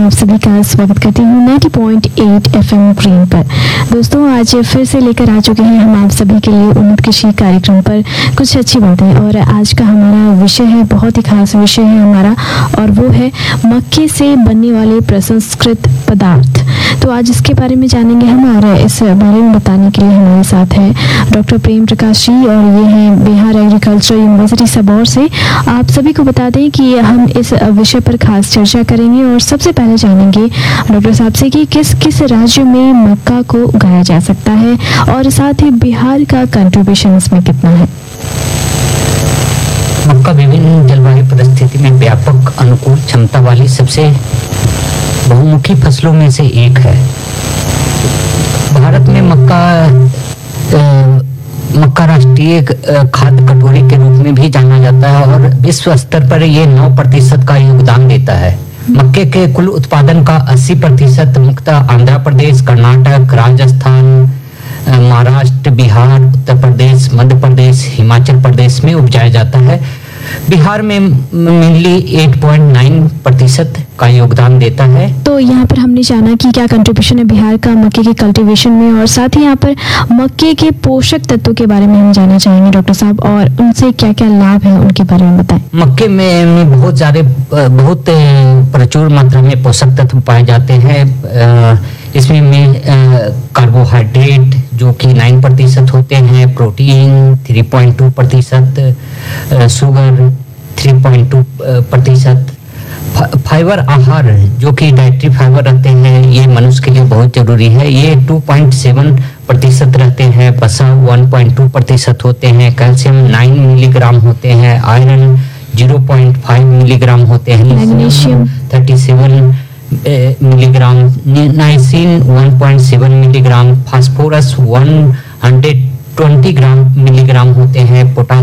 आप सभी का स्वागत करती हूँ 90.8 FM ग्रीन पर। दोस्तों, आज फिर से लेकर आ चुके हैं हम आप सभी के लिए उन्नत कृषि कार्यक्रम पर कुछ अच्छी बातें। और आज का हमारा विषय है, बहुत ही खास विषय है हमारा, और वो है मक्के से बनने वाले प्रसंस्कृत पदार्थ। तो आज इसके बारे में जानेंगे हम, और इस बारे में बताने के लिए हमारे साथ है डॉक्टर प्रेम प्रकाश जी, और ये हैं बिहार एग्रीकल्चर यूनिवर्सिटी सबौर से। आप सभी को बता दें कि हम इस विषय पर खास चर्चा करेंगे, और सबसे पहले जानेंगे डॉक्टर साहब से कि किस किस राज्य में मक्का को उगाया जा सकता है, और साथ ही बिहार का कंट्रीब्यूशन इसमें कितना है। मक्का विभिन्न जलवायु परिस्थिति में व्यापक अनुकूल क्षमता वाली सबसे बहुमुखी फसलों में से एक है। भारत में मक्का राष्ट्रीय खाद्य कटोरी के रूप में भी जाना जाता है, और विश्व स्तर पर ये 9% का योगदान देता है। मक्के के कुल उत्पादन का 80% मुख्यतः आंध्र प्रदेश, कर्नाटक, राजस्थान, महाराष्ट्र, बिहार, उत्तर प्रदेश, मध्य प्रदेश, हिमाचल प्रदेश में उपजाया जाता है। बिहार में मेनली 8.9% का योगदान देता है। तो यहाँ पर हमने जाना कि क्या कंट्रीब्यूशन है बिहार का मक्के के कल्टीवेशन में, और साथ ही यहाँ पर मक्के के पोषक तत्वों के बारे में हम जानना चाहेंगे डॉक्टर साहब, और उनसे क्या क्या लाभ है उनके बारे में बताएं। मक्के में बहुत प्रचुर मात्रा में पोषक तत्व पाए जाते हैं। इसमें कार्बोहाइड्रेट जो कि 9% होते हैं, प्रोटीन 3.2%, शुगर 3.2%, फाइबर आहार जो कि डाइटरी फाइबर रहते हैं, ये मनुष्य के लिए बहुत जरूरी है, ये 2.7% रहते हैं। वसा 1.2% होते हैं, कैल्शियम 9 मिलीग्राम होते हैं, आयरन 0.5 मिलीग्राम होते हैं, magnesium 37 milligram, niacin 1.7 milligram, phosphorus 120 milligram होते हैं, पोटासियम